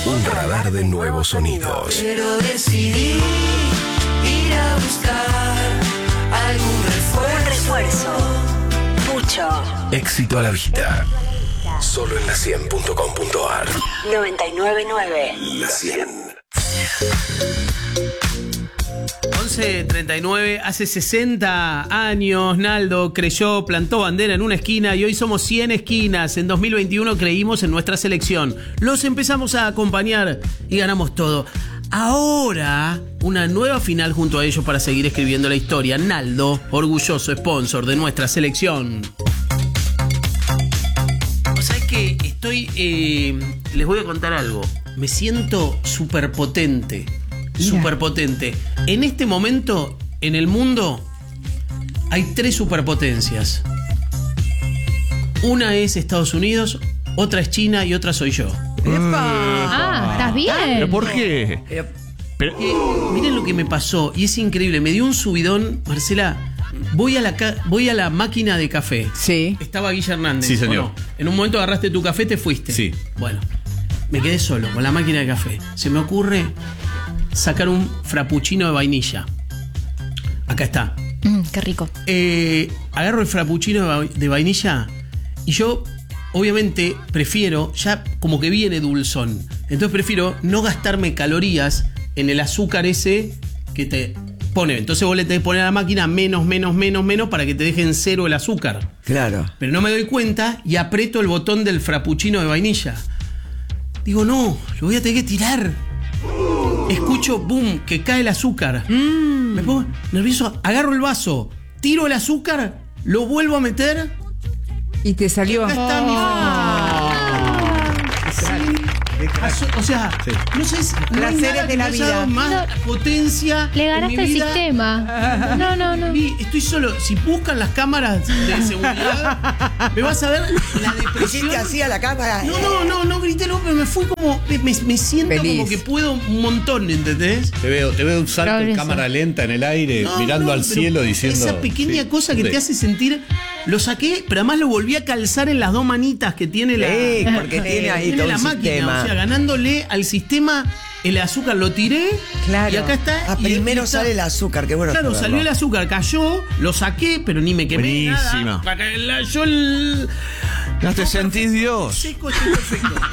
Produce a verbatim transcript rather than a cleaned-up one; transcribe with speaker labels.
Speaker 1: Un radar de nuevos sonidos.
Speaker 2: Pero decidí ir a buscar algún refuerzo.
Speaker 3: Un refuerzo. Mucho.
Speaker 1: Éxito a la vista. Solo en la cien punto com punto ar.
Speaker 3: noventa y nueve punto nueve.
Speaker 1: La cien.
Speaker 4: once treinta y nueve, hace sesenta años Naldo creyó, plantó bandera en una esquina y hoy somos cien esquinas. En dos mil veintiuno creímos en nuestra selección. Los empezamos a acompañar y ganamos todo. Ahora, una nueva final junto a ellos para seguir escribiendo la historia. Naldo, orgulloso sponsor de nuestra selección. O sea, es que estoy... Eh, les voy a contar algo. Me siento súper potente. Súper potente. En este momento, en el mundo, hay tres superpotencias. Una es Estados Unidos, otra es China y otra soy yo.
Speaker 5: Ah, ¿estás bien?
Speaker 6: ¿Pero por qué? Pero,
Speaker 4: Eh, miren lo que me pasó, y es increíble. Me dio un subidón, Marcela. Voy a la, ca- voy a la máquina de café.
Speaker 5: Sí.
Speaker 4: Estaba Guilla Hernández.
Speaker 6: Sí, señor.
Speaker 4: ¿o no? En un momento agarraste tu café, te fuiste.
Speaker 6: Sí.
Speaker 4: Bueno, me quedé solo con la máquina de café. Se me ocurre sacar un frappuccino de vainilla. Acá está.
Speaker 5: Mm, qué rico.
Speaker 4: Eh, agarro el frappuccino de, va- de vainilla y yo, obviamente, prefiero, ya como que viene dulzón. Entonces prefiero no gastarme calorías en el azúcar ese que te pone. Entonces vos le tenés que poner a la máquina menos, menos, menos, menos para que te dejen cero el azúcar.
Speaker 7: Claro.
Speaker 4: Pero no me doy cuenta y aprieto el botón del frappuccino de vainilla. Digo, no, lo voy a tener que tirar. Escucho, boom, que cae el azúcar.
Speaker 5: Mm.
Speaker 4: Me pongo nervioso, agarro el vaso, tiro el azúcar, lo vuelvo a meter.
Speaker 5: Y te salió.
Speaker 4: Acá está mi Aso- O sea, no sé si no hay
Speaker 5: Placeres
Speaker 4: nada
Speaker 5: de
Speaker 4: que
Speaker 5: la
Speaker 4: me haya
Speaker 5: vida.
Speaker 4: dado más potencia.
Speaker 8: Le
Speaker 4: en
Speaker 8: ganaste
Speaker 4: mi
Speaker 8: el
Speaker 4: vida.
Speaker 8: sistema. No, no, no.
Speaker 4: Vi, estoy solo. Si buscan las cámaras de seguridad, me vas a ver la depresión.
Speaker 7: ¿Hiciste así a la cámara?
Speaker 4: No, no, no, no grité, no, pero me fui como. Me, me- me siento
Speaker 5: Feliz.
Speaker 4: como que puedo un montón, ¿entendés?
Speaker 6: te veo, te veo un salto en
Speaker 8: Progreso.
Speaker 6: cámara lenta en el aire,
Speaker 4: No,
Speaker 6: mirando
Speaker 4: no,
Speaker 6: al
Speaker 4: pero
Speaker 6: cielo diciendo.
Speaker 4: esa pequeña
Speaker 6: sí,
Speaker 4: cosa que
Speaker 6: sí.
Speaker 4: te hace sentir. Lo saqué, pero además lo volví a calzar en las dos manitas que tiene la.
Speaker 7: Sí, porque tiene ahí
Speaker 4: tiene
Speaker 7: todo
Speaker 4: la
Speaker 7: un
Speaker 4: máquina.
Speaker 7: sistema.
Speaker 4: O sea, ganándole al sistema, el azúcar lo tiré.
Speaker 5: Claro.
Speaker 4: Y acá está.
Speaker 7: Ah,
Speaker 4: y-
Speaker 7: primero
Speaker 4: y está-
Speaker 7: sale el azúcar, qué bueno.
Speaker 4: Claro,
Speaker 7: saberlo.
Speaker 4: salió el azúcar, cayó, lo saqué, pero ni me quemé.
Speaker 6: Buenísima.
Speaker 4: Nada, para que la- yo el.
Speaker 6: No te sentís Dios.
Speaker 4: Seco, estoy perfecto.